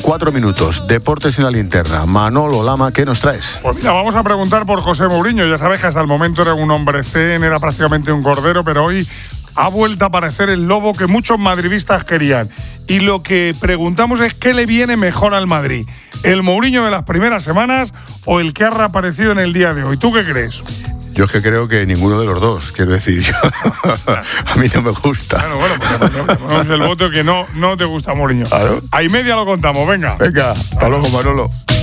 4 minutos. Deportes en la linterna. Manolo Lama, ¿qué nos traes? Pues mira, vamos a preguntar por José Mourinho. Ya sabes que hasta el momento era un hombre zen, era prácticamente un cordero, pero hoy ha vuelto a aparecer el lobo que muchos madridistas querían. Y lo que preguntamos es ¿qué le viene mejor al Madrid? ¿El Mourinho de las primeras semanas o el que ha reaparecido en el día de hoy? ¿Tú qué crees? Yo es que creo que ninguno de los dos, quiero decir. A mí no me gusta. Bueno, pues ponemos el voto que no te gusta Mourinho. Claro. A y media lo contamos, venga. Venga, hasta luego, Manolo.